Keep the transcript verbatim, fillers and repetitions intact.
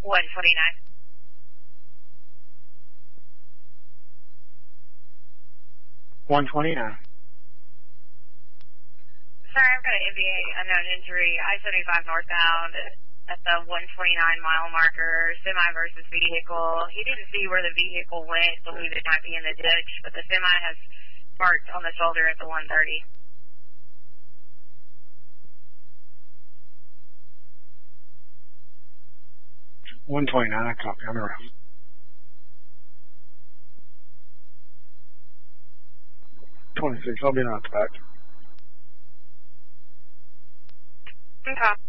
one twenty-nine. one twenty-nine. Sir, I've got an N B A unknown injury, I seventy-five northbound at the one twenty-nine mile marker, semi versus vehicle. He didn't see where the vehicle went, believe it might be in the ditch, but the semi has parked on the shoulder at the one thirty. one twenty-nine, I copy on the road. twenty-six, I'll be on the back. Okay.